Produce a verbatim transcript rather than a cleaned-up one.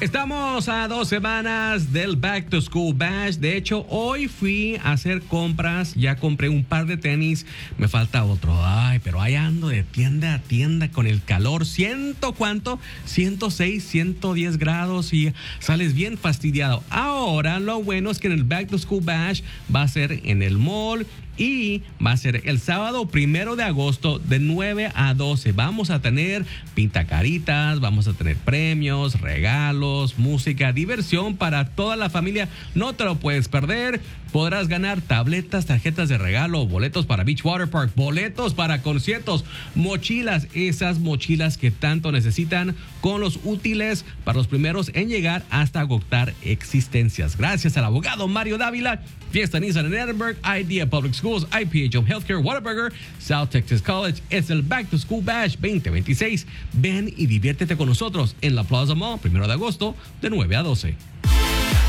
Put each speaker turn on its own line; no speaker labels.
Estamos a dos semanas del Back to School Bash. De hecho, hoy fui a hacer compras. Ya compré un par de tenis. Me falta otro. Ay, pero ahí ando de tienda a tienda con el calor. ¿Ciento cuánto? ciento seis, ciento diez grados y sales bien fastidiado. Ahora, lo bueno es que en el Back to School Bash va a ser en el mall. Y va a ser el sábado primero de agosto de nueve a doce. Vamos a tener pintacaritas, vamos a tener premios, regalos, música, diversión para toda la familia. No te lo puedes perder. Podrás ganar tabletas, tarjetas de regalo, boletos para Beach Water Park, boletos para conciertos, mochilas, esas mochilas que tanto necesitan, con los útiles para los primeros en llegar hasta agotar existencias. Gracias al abogado Mario Dávila. Fiesta Nissan en Edinburgh, Idea Public Schools, I P H O Healthcare, Whataburger, South Texas College. Es el Back to School Bash veinte veintiséis. Ven y diviértete con nosotros en la Plaza Mall, primero de agosto, de nueve a doce.